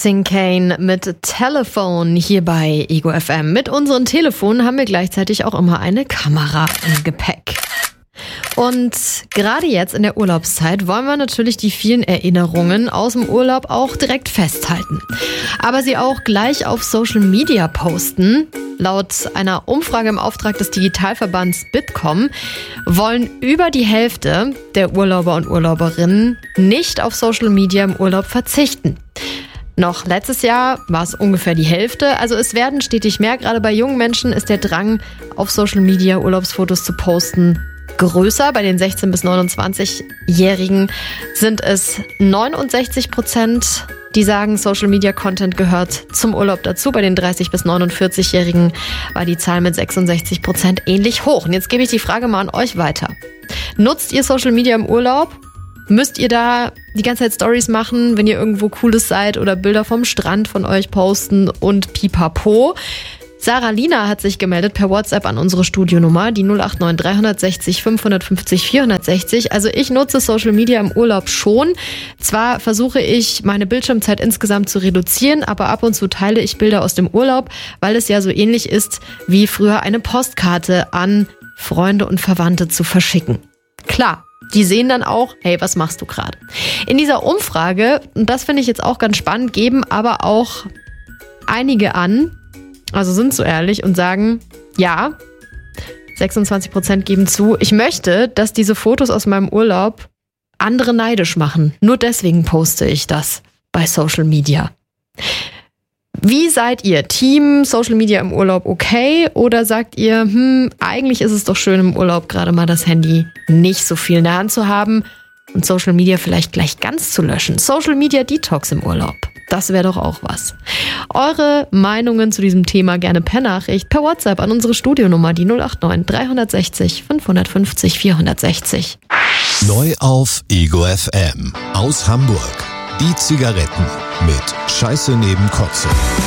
Citizen Kane mit Telephone hier bei Ego FM. Mit unseren Telefonen haben wir gleichzeitig auch immer eine Kamera im Gepäck. Und gerade jetzt in der Urlaubszeit wollen wir natürlich die vielen Erinnerungen aus dem Urlaub auch direkt festhalten. Aber sie auch gleich auf Social Media posten. Laut einer Umfrage im Auftrag des Digitalverbands Bitkom wollen über die Hälfte der Urlauber und Urlauberinnen nicht auf Social Media im Urlaub verzichten. Noch letztes Jahr war es ungefähr die Hälfte. Also es werden stetig mehr. Gerade bei jungen Menschen ist der Drang, auf Social Media Urlaubsfotos zu posten, größer. Bei den 16- bis 29-Jährigen sind es 69%, die sagen, Social Media Content gehört zum Urlaub dazu. Bei den 30- bis 49-Jährigen war die Zahl mit 66% ähnlich hoch. Und jetzt gebe ich die Frage mal an euch weiter. Nutzt ihr Social Media im Urlaub? Müsst ihr da die ganze Zeit Stories machen, wenn ihr irgendwo Cooles seid oder Bilder vom Strand von euch posten und pipapo? Sarah Lina hat sich gemeldet per WhatsApp an unsere Studionummer, die 089 360 550 460. Also ich nutze Social Media im Urlaub schon. Zwar versuche ich, meine Bildschirmzeit insgesamt zu reduzieren, aber ab und zu teile ich Bilder aus dem Urlaub, weil es ja so ähnlich ist, wie früher eine Postkarte an Freunde und Verwandte zu verschicken. Klar. Die sehen dann auch, hey, was machst du gerade? In dieser Umfrage, und das finde ich jetzt auch ganz spannend, geben aber auch einige an, also sind so ehrlich und sagen, ja, 26% geben zu, ich möchte, dass diese Fotos aus meinem Urlaub andere neidisch machen. Nur deswegen poste ich das bei Social Media. Wie seid ihr? Team Social Media im Urlaub okay? Oder sagt ihr, eigentlich ist es doch schön im Urlaub gerade mal das Handy nicht so viel in der Hand zu haben und Social Media vielleicht gleich ganz zu löschen? Social Media Detox im Urlaub. Das wäre doch auch was. Eure Meinungen zu diesem Thema gerne per Nachricht, per WhatsApp an unsere Studionummer, die 089 360 550 460. Neu auf Ego FM aus Hamburg. Die Zigaretten mit Scheiße neben Kotze.